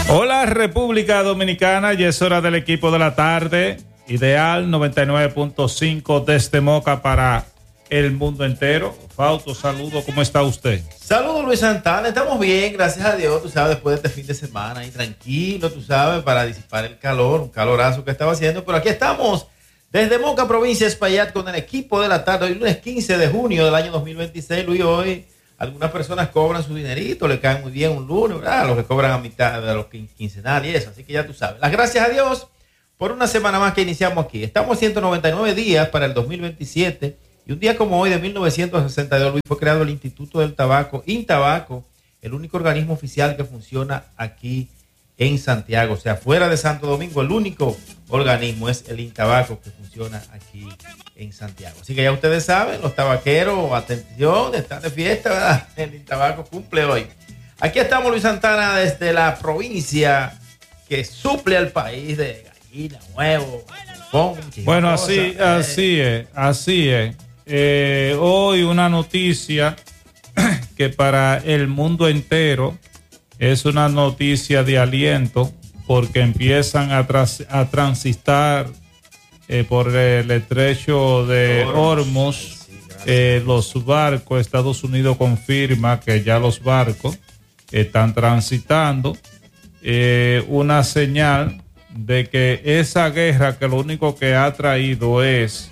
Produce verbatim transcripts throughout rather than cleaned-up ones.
Hola República Dominicana, ya es hora del equipo de la tarde, Ideal noventa y nueve punto cinco desde Moca para el mundo entero. Fausto, saludo, ¿cómo está usted? Saludos Luis Santana, estamos bien, gracias a Dios, tú sabes, después de este fin de semana, ahí tranquilo, tú sabes, para disipar el calor, un calorazo que estaba haciendo, pero aquí estamos, desde Moca, provincia de Espaillat, con el equipo de la tarde, hoy lunes quince de junio del año dos mil veintiséis, Luis, hoy algunas personas cobran su dinerito, le caen muy bien un lunes, ¿verdad? Los que cobran a mitad de los quincenal y eso, así que ya tú sabes. Las gracias a Dios por una semana más que iniciamos aquí. Estamos ciento noventa y nueve días para el dos mil veintisiete y un día como hoy de mil novecientos sesenta y dos, Luis, fue creado el Instituto del Tabaco, Intabaco, el único organismo oficial que funciona aquí en Santiago. O sea, fuera de Santo Domingo, el único organismo es el Intabaco que funciona aquí en Santiago. Así que ya ustedes saben, los tabaqueros, atención, están de fiesta, ¿verdad? El Intabaco cumple hoy. Aquí estamos, Luis Santana, desde la provincia que suple al país de gallina, huevo, pon, bueno, así, cosa, así eh. es, así es. Eh, hoy una noticia que para el mundo entero es una noticia de aliento, porque empiezan a, tras, a transitar eh, por el estrecho de Hormuz eh, los barcos. Estados Unidos confirma que ya los barcos están transitando, eh, una señal de que esa guerra, que lo único que ha traído es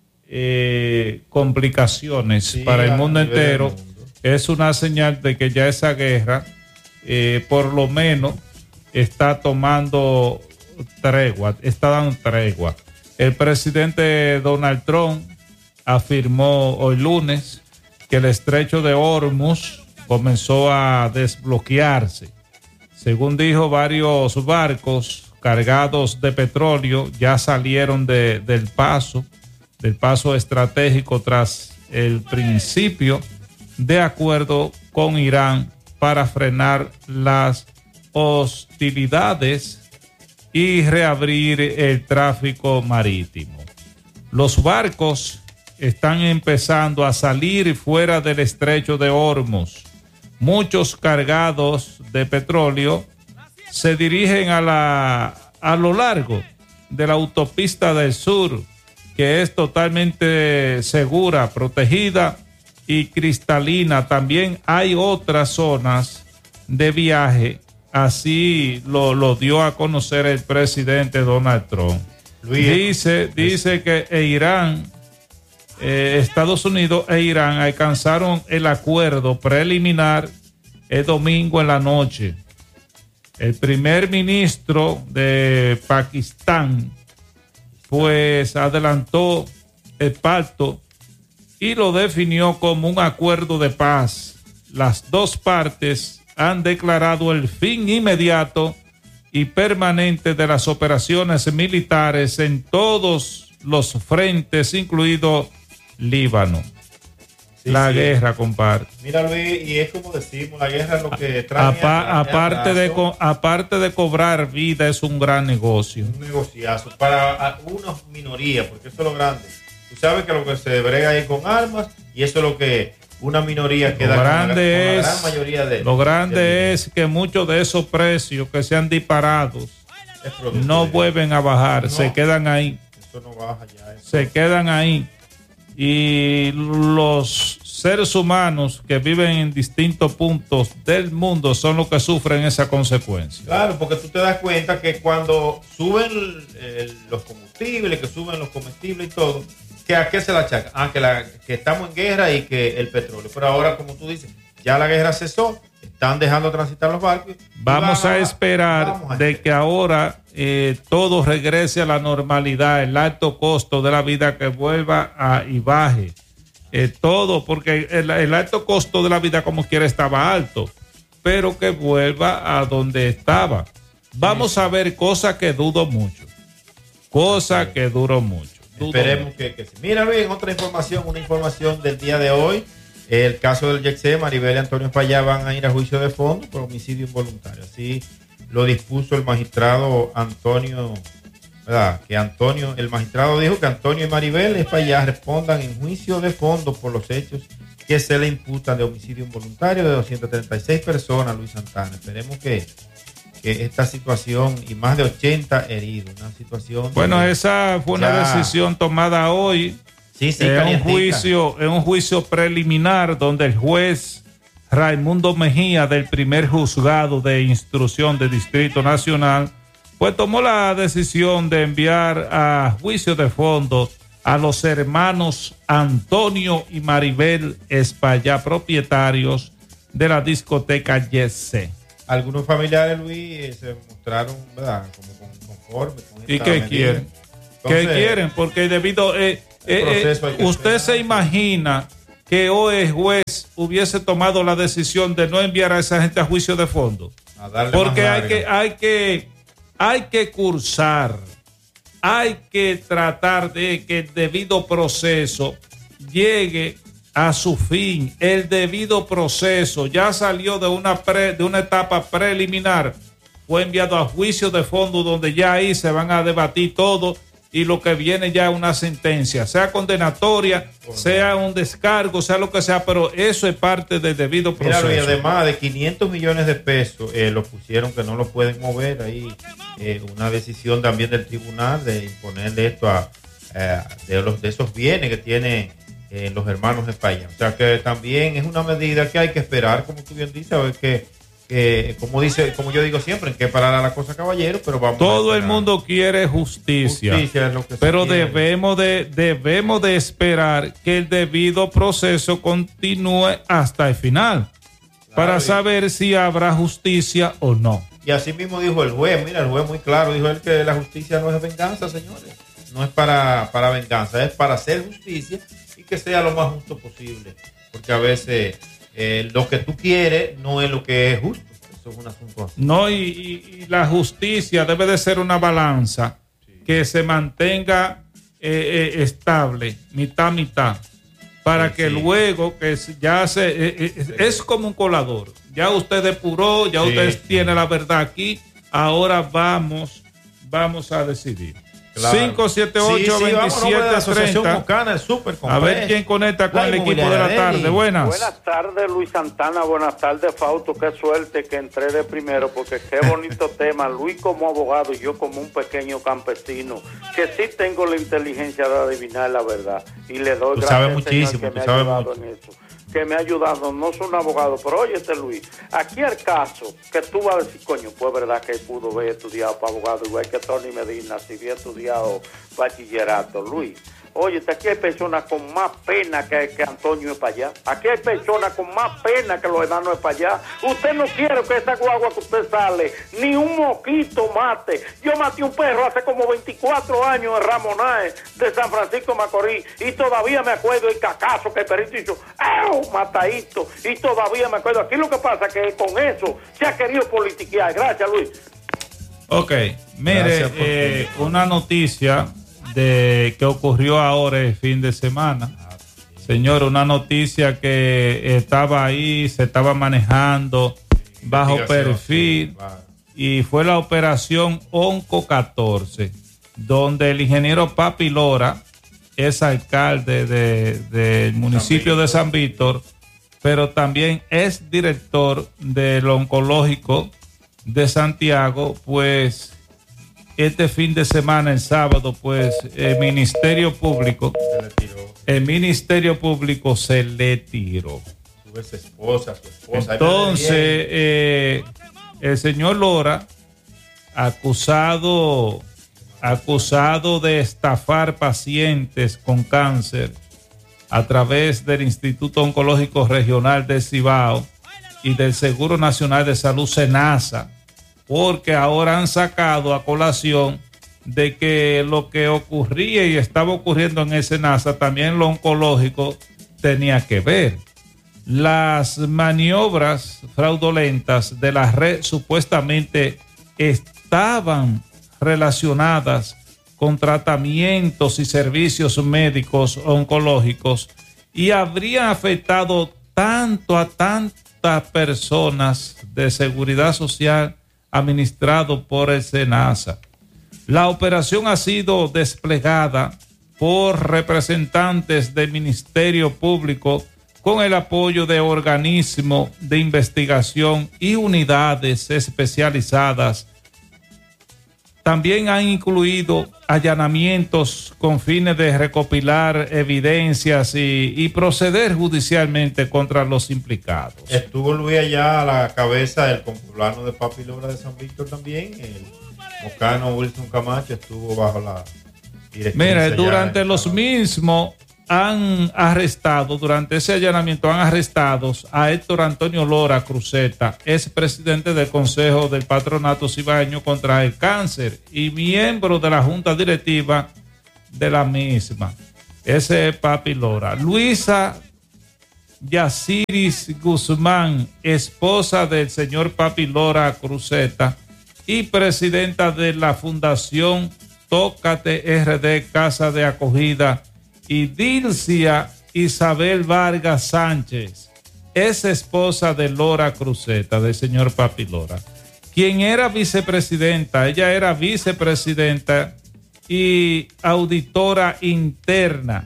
eh, complicaciones sí, para el mundo entero, mundo. Es una señal de que ya esa guerra eh, por lo menos está tomando tregua, está dando tregua. El presidente Donald Trump afirmó hoy lunes que el estrecho de Hormuz comenzó a desbloquearse. Según dijo, varios barcos cargados de petróleo ya salieron de, del paso, del paso estratégico tras el principio de acuerdo con Irán para frenar las hostilidades y reabrir el tráfico marítimo. Los barcos están empezando a salir fuera del estrecho de Hormuz. Muchos cargados de petróleo se dirigen a la a lo largo de la autopista del sur, que es totalmente segura, protegida y cristalina. También hay otras zonas de viaje. Así lo, lo dio a conocer el presidente Donald Trump. Luis, dice, dice que Irán, eh, Estados Unidos e Irán alcanzaron el acuerdo preliminar el domingo en la noche. El primer ministro de Pakistán pues adelantó el pacto y lo definió como un acuerdo de paz. Las dos partes han declarado el fin inmediato y permanente de las operaciones militares en todos los frentes, incluido Líbano. Sí, la sí. guerra, compadre. Mira, Luis, y es como decimos, la guerra es lo que trae. Apa, aparte, de, aparte de cobrar vida, es un gran negocio. Un negociazo para una minoría, porque eso es lo grande. Tú sabes que lo que se brega ahí con armas, y eso es lo que una minoría queda lo grande con, la, es, con la gran mayoría de. Lo grande de es que muchos de esos precios que se han disparado no vuelven a bajar, no, se quedan ahí. Eso no baja ya. Eso. Se quedan ahí. Y los seres humanos que viven en distintos puntos del mundo son los que sufren esa consecuencia. Claro, porque tú te das cuenta que cuando suben eh, los combustibles, que suben los comestibles y todo, ¿que ¿a qué se la achaca? Ah, que, la, que estamos en guerra y que el petróleo. Pero ahora, como tú dices, ya la guerra cesó, están dejando transitar los barcos. Vamos a, a esperar vamos a de esperar. que ahora eh, todo regrese a la normalidad, el alto costo de la vida que vuelva a, y baje. Eh, todo, porque el, el alto costo de la vida como quiera estaba alto, pero que vuelva a donde estaba. Vamos a ver, cosa que dudo mucho. Cosa que duro mucho. Dudo Esperemos mucho. que, que sí. Mira, bien, otra información, una información del día de hoy. El caso del Yexé, Maribel y Antonio Espaillat van a ir a juicio de fondo por homicidio involuntario. Así lo dispuso el magistrado Antonio, ¿verdad? Que Antonio, el magistrado dijo que Antonio y Maribel Espaillat respondan en juicio de fondo por los hechos que se le imputan de homicidio involuntario de doscientas treinta y seis personas, Luis Santana. Esperemos que, que esta situación y más de ochenta heridos, una situación... Bueno, de, esa fue una ya, decisión tomada hoy. Sí, sí, en un juicio, en un juicio preliminar donde el juez Raimundo Mejía del primer juzgado de instrucción del Distrito Nacional pues tomó la decisión de enviar a juicio de fondo a los hermanos Antonio y Maribel Espaillá, propietarios de la discoteca Yese. Algunos familiares, Luis, se mostraron, ¿verdad?, como conformes con esta ¿Y qué medida. quieren? Entonces, ¿qué quieren? Porque debido... Eh, eh, eh, usted se imagina que hoy el juez hubiese tomado la decisión de no enviar a esa gente a juicio de fondo. Porque hay que, hay que, hay que cursar, hay que tratar de que el debido proceso llegue a su fin. El debido proceso ya salió de una, pre, de una etapa preliminar, fue enviado a juicio de fondo donde ya ahí se van a debatir todo y lo que viene ya es una sentencia, sea condenatoria, bueno, sea un descargo, sea lo que sea, pero eso es parte del debido proceso. Mira, y además de quinientos millones de pesos, eh, lo pusieron que no lo pueden mover, ahí eh, una decisión también del tribunal de imponerle esto a, eh, de, los, de esos bienes que tienen eh, los hermanos Espaillá. O sea que también es una medida que hay que esperar, como tú bien dices, a ver que Eh, como dice, como yo digo siempre, en qué parar la cosa, caballero, pero vamos. Todo el mundo quiere justicia, justicia es lo que pero debemos de, debemos de esperar que el debido proceso continúe hasta el final, claro, para y... saber si habrá justicia o no. Y así mismo dijo el juez, mira, el juez muy claro, dijo él que la justicia no es venganza, señores, no es para, para venganza, es para hacer justicia y que sea lo más justo posible, porque a veces... Eh, lo que tú quieres no es lo que es justo. Eso es un asunto así. No, y, y, y la justicia debe de ser una balanza, sí, que se mantenga eh, eh, estable, mitad, mitad, para sí, que sí. luego que ya se eh, eh, sí. es como un colador. Ya usted depuró, ya sí, usted sí. tiene la verdad aquí. Ahora vamos, vamos a decidir. Claro. cinco siete ocho, veintisiete treinta. A ver quién conecta con el equipo de la tarde. Buenas. Buenas tardes, Luis Santana. Buenas tardes, Fausto. Qué suerte que entré de primero, porque qué bonito tema. Luis como abogado y yo como un pequeño campesino, que sí tengo la inteligencia de adivinar la verdad. Y le doy tú gracias sabes muchísimo, que me tú ha sabes ayudado mucho. en eso. Que me ha ayudado, no soy un abogado, pero óyete, Luis, aquí el caso que tú vas a decir, coño, pues verdad que él pudo haber estudiado para abogado, igual que Tony Medina, si había estudiado bachillerato, Luis. Óyete, aquí hay personas con más pena que, que Antonio es para allá. Aquí hay personas con más pena que los enanos es para allá. Usted no quiere que esa guagua que usted sale, ni un mosquito mate. Yo maté un perro hace como veinticuatro años en Ramonae de San Francisco de Macorís y todavía me acuerdo el cacazo que el perrito hizo. ¡Ew! Matadito. Y todavía me acuerdo. Aquí lo que pasa es que con eso se ha querido politiquear. Gracias, Luis. Ok, mire, eh, una noticia de que ocurrió ahora el fin de semana. Señor, una noticia que estaba ahí, se estaba manejando bajo perfil, y fue la operación Onco catorce, donde el ingeniero Papi Lora es alcalde del de, de municipio de San Víctor, pero también es director del oncológico de Santiago. Pues este fin de semana, el sábado, pues el Ministerio Público, el Ministerio Público se le tiró. Su esposa, su esposa. Entonces, eh, el señor Lora, acusado, acusado de estafar pacientes con cáncer a través del Instituto Oncológico Regional de Cibao y del Seguro Nacional de Salud, SENASA, porque ahora han sacado a colación de que lo que ocurría y estaba ocurriendo en el SENASA, también lo oncológico tenía que ver. Las maniobras fraudulentas de la red supuestamente estaban relacionadas con tratamientos y servicios médicos oncológicos y habrían afectado tanto a tantas personas de seguridad social administrado por el SENASA. La operación ha sido desplegada por representantes del Ministerio Público con el apoyo de organismos de investigación y unidades especializadas. También han incluido allanamientos con fines de recopilar evidencias y, y proceder judicialmente contra los implicados. Estuvo Luis allá a la cabeza del compueblano de Papi Lora de San Víctor también. El mocano Wilson Camacho estuvo bajo la dirección. Mira, durante los mismos han arrestado, durante ese allanamiento han arrestado a Héctor Antonio Lora Cruzeta, ex presidente del Consejo del Patronato Cibaeño contra el Cáncer y miembro de la Junta Directiva de la misma. Ese es Papi Lora. Luisa Yaciris Guzmán, esposa del señor Papi Lora Cruzeta y presidenta de la Fundación Tócate R D Casa de Acogida, y Dilcia Isabel Vargas Sánchez, es esposa de Lora Cruzeta, del señor Papi Lora, quien era vicepresidenta. Ella era vicepresidenta y auditora interna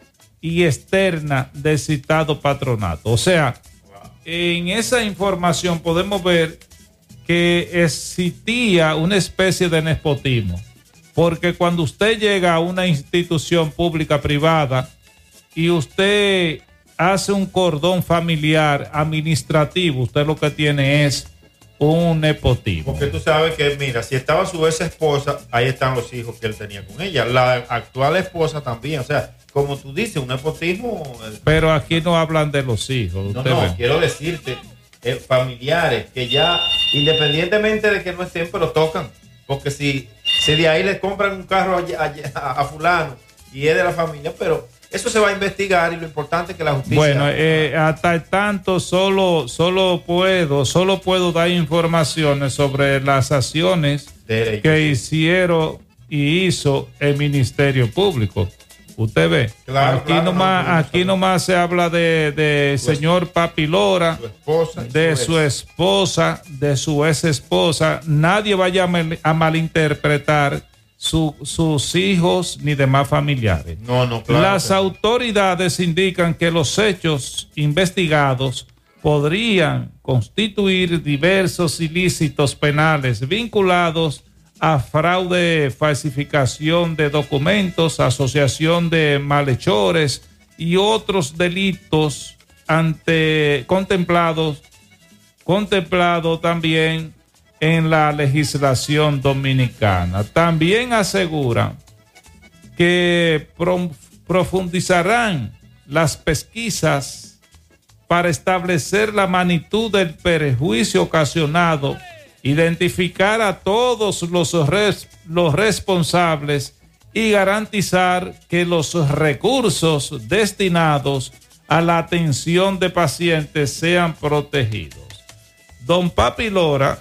y externa del citado patronato. O sea, en esa información podemos ver que existía una especie de nepotismo. Porque cuando usted llega a una institución pública privada y usted hace un cordón familiar administrativo, usted lo que tiene es un nepotismo. Porque tú sabes que, mira, si estaba su ex esposa, ahí están los hijos que él tenía con ella. La actual esposa también. O sea, como tú dices, un nepotismo. Pero aquí no hablan de los hijos. No, no, ve. Quiero decirte, eh, familiares que ya, independientemente de que no estén, pero tocan. Porque si, si de ahí le compran un carro a, a, a fulano y es de la familia, pero eso se va a investigar y lo importante es que la justicia... Bueno, eh, hasta tanto solo, solo, puedo, solo puedo dar informaciones sobre las acciones que hicieron y hizo el Ministerio Público. Usted ve, claro, aquí, claro, nomás, no, no, aquí nomás se habla de, de señor Papi Lora, su esposa de su, su esposa, de su ex esposa. Nadie vaya a, mal, a malinterpretar su, sus hijos ni demás familiares. No, no, claro. Las autoridades indican que los hechos investigados podrían constituir diversos ilícitos penales vinculados a fraude, falsificación de documentos, asociación de malhechores y otros delitos ante contemplados contemplado también en la legislación dominicana. También aseguran que pro, profundizarán las pesquisas para establecer la magnitud del perjuicio ocasionado, identificar a todos los, res, los responsables y garantizar que los recursos destinados a la atención de pacientes sean protegidos. Don Papi Lora,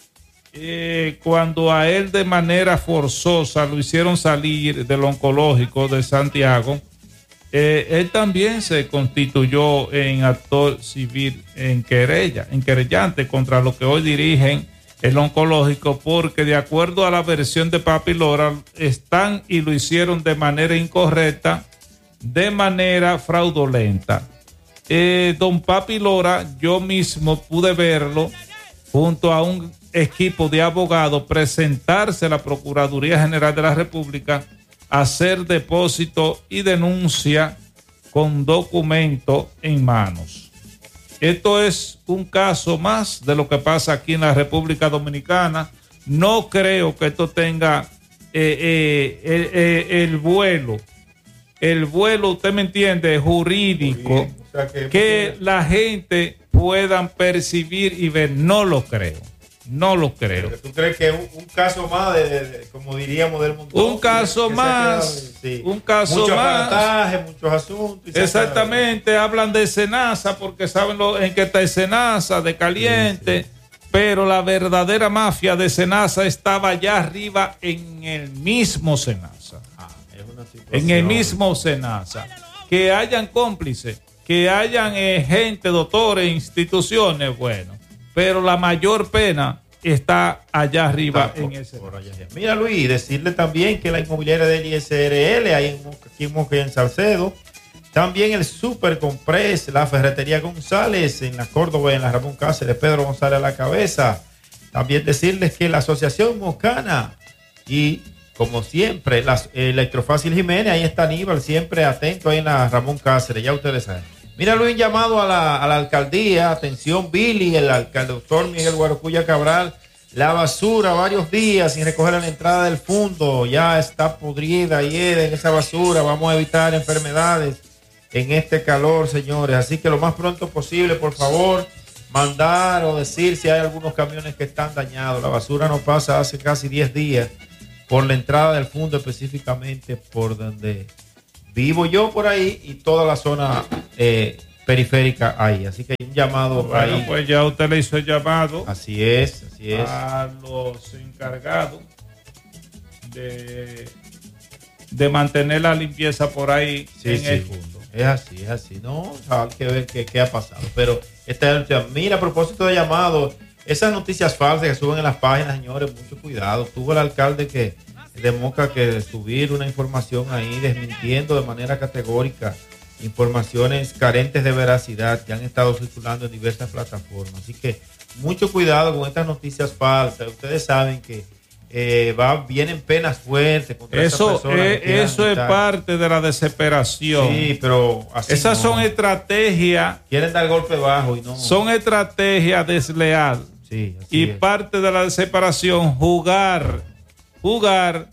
eh, cuando a él de manera forzosa lo hicieron salir del oncológico de Santiago, eh, él también se constituyó en actor civil en querella, en querellante contra lo que hoy dirigen el oncológico, porque de acuerdo a la versión de Papi Lora están y lo hicieron de manera incorrecta, de manera fraudulenta. Eh, don Papi Lora, yo mismo pude verlo junto a un equipo de abogados presentarse a la Procuraduría General de la República, hacer depósito y denuncia con documento en manos. Esto es un caso más de lo que pasa aquí en la República Dominicana. No creo que esto tenga eh, eh, eh, eh, el vuelo, el vuelo, usted me entiende, jurídico, o sea que, que la gente puedan percibir y ver. No lo creo, no lo creo. ¿Tú crees que un, un caso más, de, de, de, como diríamos, del mundo? Un caso que más, quedado, sí. un caso Mucho más. aparataje, muchos asuntos. Exactamente, hablan de Senasa porque saben lo, en qué está Senasa, de caliente, sí, sí. Pero la verdadera mafia de Senasa estaba allá arriba en el mismo Senasa. Ah, es una situación. En el mismo Senasa. Que hayan cómplices, que hayan eh, gente, doctores, instituciones, bueno, pero la mayor pena está allá arriba está en por, ese. Por allá. Mira, Luis, decirle también que la inmobiliaria del I S R L, ahí en, aquí en Moca y en Salcedo, También el Super Comprés, la Ferretería González en la Córdoba, en la Ramón Cáceres, Pedro González a la cabeza. También decirles que la Asociación Mocana y, como siempre, la Electrofácil Jiménez, ahí está Aníbal, siempre atento ahí en la Ramón Cáceres, ya ustedes saben. Mira, Luis, llamado a la, a la alcaldía, atención Billy, el alcalde doctor Miguel Guarocuya Cabral, la basura varios días sin recoger a la entrada del fondo, ya está podrida y en esa basura, vamos a evitar enfermedades en este calor, señores, así que lo más pronto posible, por favor, mandar o decir si hay algunos camiones que están dañados. La basura no pasa hace casi diez días por la entrada del fondo, específicamente por donde vivo yo, por ahí, y toda la zona eh, periférica ahí, así que hay un llamado. Bueno, ahí. Pues ya usted le hizo el llamado. Así es, así es. A los encargados de, de mantener la limpieza por ahí Sí, en sí. el fondo. Es así, es así. No, hay que ver qué, qué ha pasado. Pero esta es la, mira, a propósito de llamados, esas noticias falsas que suben en las páginas, señores, mucho cuidado. Tuvo el alcalde que de Moca que subir una información ahí desmintiendo de manera categórica informaciones carentes de veracidad que han estado circulando en diversas plataformas. Así que mucho cuidado con estas noticias falsas. Ustedes saben que Eh, va, vienen penas fuertes contra eso esas personas es, que eso es quitan. parte de la desesperación. Sí, pero así esas no. son estrategias, Quieren dar golpe bajo y no. son estrategias desleales. Sí, así Y es. parte de la desesperación, jugar, jugar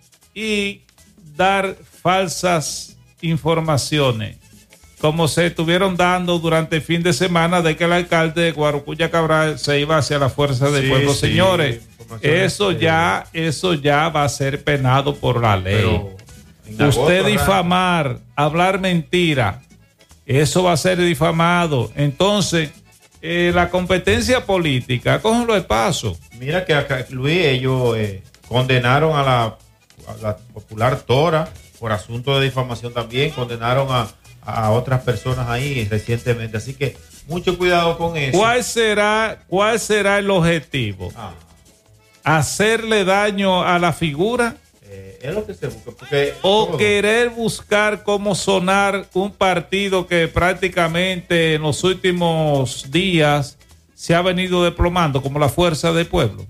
y dar falsas informaciones, como se estuvieron dando durante el fin de semana de que el alcalde de Guarocuya Cabral se iba hacia la fuerza del Sí, pueblo. sí, señores, eso eh, ya, eso ya va a ser penado por la ley. pero en agosto Usted arranca. difamar, hablar mentira, eso va a ser difamado. Entonces, eh, la competencia política, cógenlo de paso. Mira que acá, Luis, ellos eh, condenaron a la, a la popular Tora por asunto de difamación también, condenaron a, a otras personas ahí recientemente. Así que mucho cuidado con eso. ¿Cuál será, cuál será el objetivo? Ah, ¿Hacerle daño a la figura eh, es lo que se busca. Porque o todo. querer buscar cómo sonar un partido que prácticamente en los últimos días se ha venido desplomando como la fuerza del pueblo?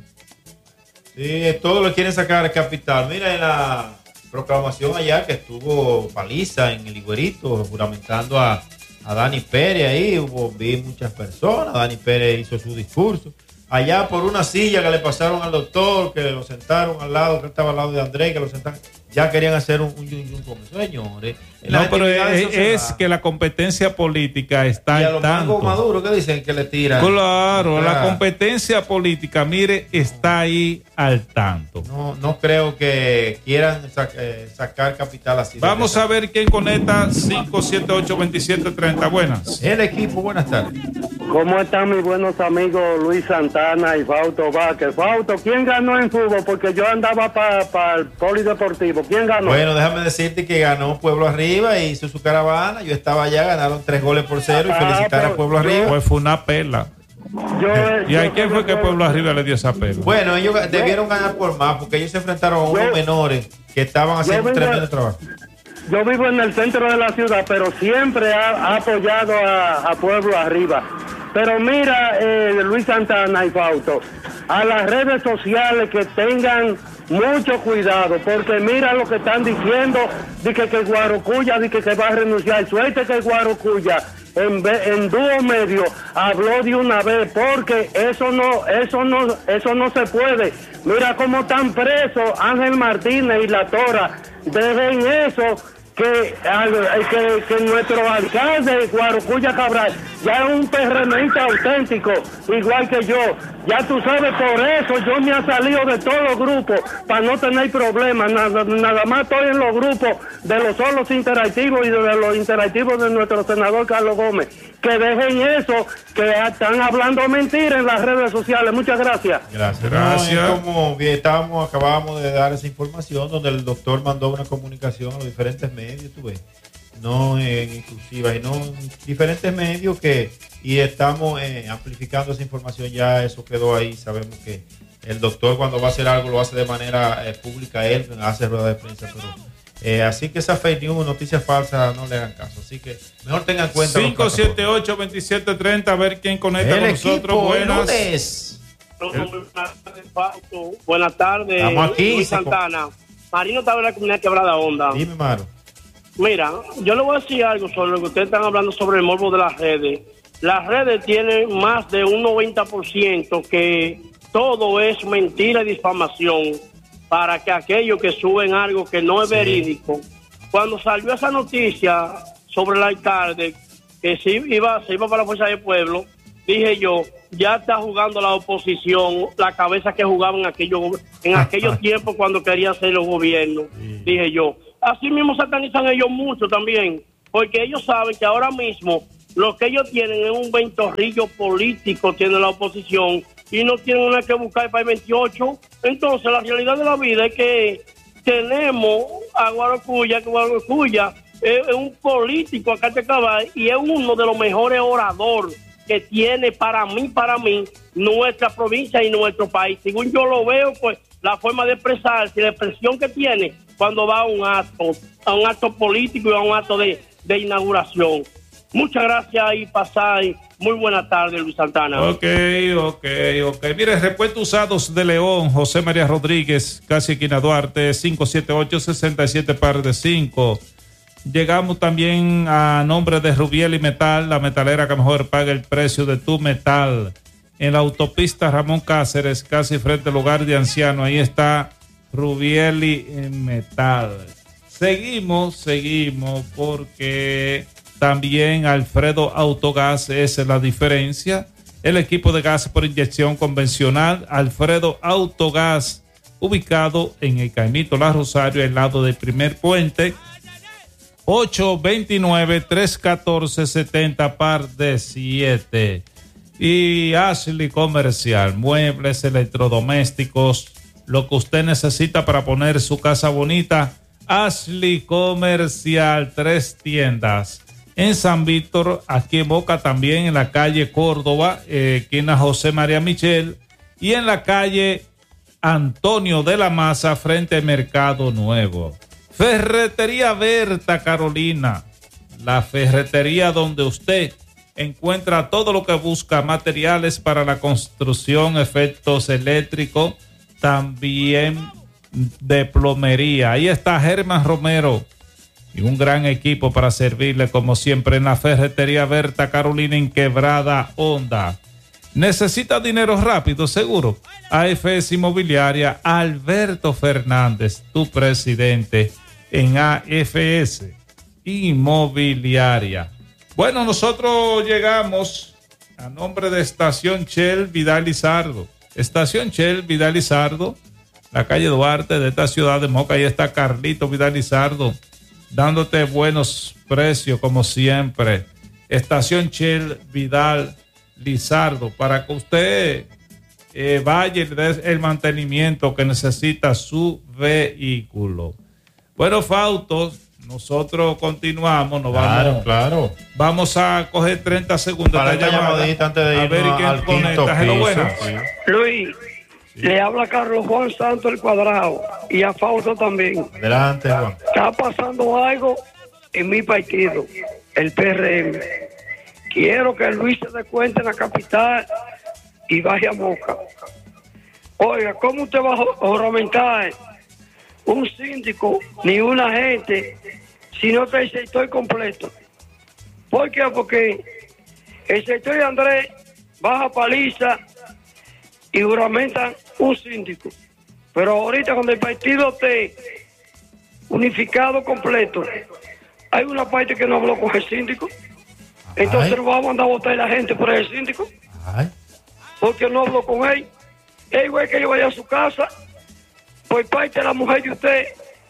Sí, todo lo quieren sacar capital. Mira en la proclamación allá que estuvo Paliza en el Higuerito juramentando a, a Dani Pérez ahí, hubo vi muchas personas, Dani Pérez hizo su discurso. Allá por una silla que le pasaron al doctor, que lo sentaron al lado, que estaba al lado de Andrés, que lo sentaron, ya querían hacer un, un yun yun con eso, señores. No, pero es, es que la competencia política está y a al los tanto. mangos maduros, ¿qué dicen? Que le tiran. Claro, O sea, la competencia política, mire, está ahí al tanto. No, no creo que quieran sac- eh, sacar capital así. Vamos a ver quién conecta cinco siete ocho, dos siete tres cero. Buenas. El equipo, buenas tardes. ¿Cómo están mis buenos amigos Luis Santana y Fausto Vázquez? Fausto, ¿quién ganó en fútbol? Porque yo andaba para pa el polideportivo. ¿Quién ganó? Bueno, déjame decirte que ganó Pueblo Arriba y hizo su caravana. Yo estaba allá, ganaron tres goles por cero y Ah, felicitar pero a Pueblo yo- Arriba. Pues fue una pela. Yo, ¿Y a yo- quién fue que Pueblo Arriba le dio esa pela? Bueno, ellos ga- debieron ganar por más porque ellos se enfrentaron a unos Yo- menores que estaban haciendo un vengo- tremendo trabajo. Yo vivo en el centro de la ciudad, pero siempre ha, ha apoyado a, a Pueblo Arriba. Pero mira, eh, Luis Santana y Fausto, a las redes sociales que tengan mucho cuidado, porque mira lo que están diciendo, de que, que Guarocuya, de que, que va a renunciar. Suerte que Guarocuya en, ve- en dúo medio habló de una vez, porque eso no, eso no, eso no se puede. Mira cómo están presos Ángel Martínez y La Tora. Dejen eso. Que, al- que, que nuestro alcalde Guarocuya Cabral ya es un PRMista auténtico, igual que yo. Ya tú sabes, por eso yo me he salido de todos los grupos para no tener problemas. Nada, nada más estoy en los grupos de los solos interactivos y de los interactivos de nuestro senador Carlos Gómez. Que dejen eso, que están hablando mentiras en las redes sociales. Muchas gracias. Gracias. Gracias. No, es como bien, estábamos, acabábamos de dar esa información donde el doctor mandó una comunicación a los diferentes medios, tú ves, no en exclusiva, sino en diferentes medios que, y estamos eh, amplificando esa información, ya eso quedó ahí, sabemos que el doctor cuando va a hacer algo lo hace de manera eh, pública, él hace rueda de prensa, pero Eh, así que esa fake news, noticias falsas, no le hagan caso. Así que mejor tengan en cuenta. cinco siete ocho, veintisiete treinta, a ver quién conecta el con equipo, nosotros. Buenas. Lunes. El... Buenas tardes. Estamos aquí. Luis Santana. Marino estaba en la comunidad Quebrada Onda. Dime, Maro. Mira, yo le voy a decir algo sobre lo que ustedes están hablando sobre el morbo de las redes. Las redes tienen más de un noventa por ciento que todo es mentira y difamación para que aquellos que suben algo que no es sí. verídico. Cuando salió esa noticia sobre el alcalde que se iba, se iba para la Fuerza del Pueblo, dije yo, ya está jugando la oposición la cabeza que jugaban en aquellos, en aquellos tiempos cuando querían ser los gobiernos, sí. dije yo. Así mismo satanizan ellos mucho también, porque ellos saben que ahora mismo lo que ellos tienen es un ventorrillo político, tiene la oposición, y no tienen nada que buscar para el veintiocho. Entonces la realidad de la vida es que tenemos a Guarocuya, que Guarocuya es, es un político acá de Cabal, y es uno de los mejores oradores que tiene para mí, para mí, nuestra provincia y nuestro país. Según yo lo veo, pues la forma de expresarse, la expresión que tiene cuando va a un acto, a un acto político y a un acto de, de inauguración. Muchas gracias y pasar muy buena tarde, Luis Santana. Ok, ok, ok. Mire, repuestos usados de León, José María Rodríguez, casi esquina Duarte, cinco siete ocho, seis siete par de cinco. Llegamos también a nombre de Rubiel y Metal, la metalera que mejor paga el precio de tu metal. En la autopista Ramón Cáceres, casi frente al hogar de ancianos, ahí está Rubiel y Metal. Seguimos, seguimos, porque también Alfredo Autogas es la diferencia. El equipo de gas por inyección convencional, Alfredo Autogas, ubicado en el Caimito La Rosario, al lado del primer puente. ocho dos nueve, tres uno cuatro, siete cero par de siete. Y Ashley Comercial, muebles, electrodomésticos, lo que usted necesita para poner su casa bonita. Ashley Comercial, tres tiendas. En San Víctor, aquí en Boca también, en la calle Córdoba, eh, esquina José María Michel, y en la calle Antonio de la Maza, frente al Mercado Nuevo. Ferretería Berta Carolina, la ferretería donde usted encuentra todo lo que busca, materiales para la construcción, efectos eléctricos, también de plomería. Ahí está Germán Romero y un gran equipo para servirle como siempre en la ferretería Berta Carolina en Quebrada Honda. ¿Necesita dinero rápido? Seguro. A F S Inmobiliaria, Alberto Fernández, tu presidente en A F S Inmobiliaria. Bueno, nosotros llegamos a nombre de Estación Shell Vidal Lizardo. Estación Shell Vidal Lizardo, la calle Duarte de esta ciudad de Moca. Ahí está Carlito Vidal Lizardo, dándote buenos precios como siempre. Estación Shell Vidal Lizardo, para que usted eh, vaya y dé el mantenimiento que necesita su vehículo. Bueno, Fausto, nosotros continuamos, nos claro, vamos, claro. Vamos a coger treinta segundos para esta llamadita antes de a ver quién conecta. Hello, buenas. Sí. Luis, sí. Le habla Carlos Juan Santos el Cuadrado y a Fausto también. Adelante, Juan. Está pasando algo en mi partido, el P R M. Quiero que Luis se dé cuenta en la capital y baje a Moca. Oiga, ¿cómo usted va a juramentar un síndico ni una gente si no está el sector completo? ¿Por qué? Porque el sector de Andrés baja paliza y juramentan un síndico. Pero ahorita cuando el partido esté unificado completo, hay una parte que no habló con el síndico. Entonces no vamos a andar a votar a la gente por el síndico. Ay. Porque no habló con él. Es igual que yo vaya a su casa por parte de la mujer de usted,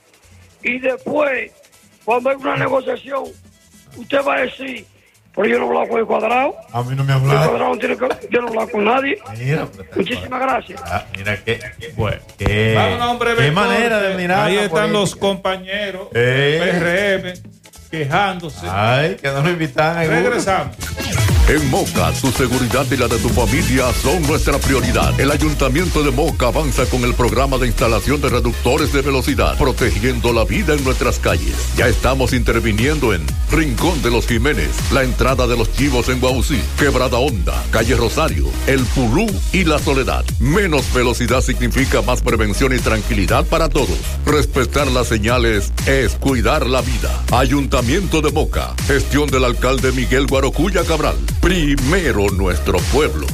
y después, cuando hay una negociación, usted va a decir, pero yo no hablo con el Cuadrado. A mí no me ha hablado. El Cuadrado no tiene que, yo no hablo con nadie. Mira, muchísimas gracias. Ah, mira qué, qué bueno. Qué, hombre, qué manera de mirar. Ahí están política. Los compañeros eh. P R M quejándose. Ay, que no lo invitan. Regresamos. En Moca, tu seguridad y la de tu familia son nuestra prioridad. El Ayuntamiento de Moca avanza con el programa de instalación de reductores de velocidad, protegiendo la vida en nuestras calles. Ya estamos interviniendo en Rincón de los Jiménez, la entrada de los Chivos en Guaucí, Quebrada Honda, Calle Rosario, El Pulú y La Soledad. Menos velocidad significa más prevención y tranquilidad para todos. Respetar las señales es cuidar la vida. Ayuntamiento de Moca, gestión del alcalde Miguel Guarocuya Cabral. Primero nuestro pueblo.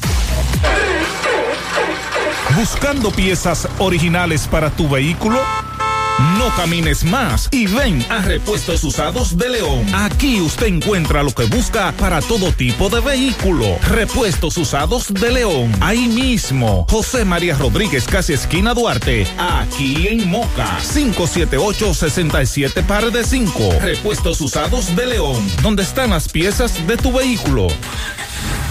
¿Buscando piezas originales para tu vehículo? No camines más y ven a Repuestos Usados de León. Aquí usted encuentra lo que busca para todo tipo de vehículo. Repuestos Usados de León. Ahí mismo, José María Rodríguez, casi esquina Duarte. Aquí en Moca. cinco siete ocho, seis siete par de cinco. Repuestos Usados de León. Donde están las piezas de tu vehículo.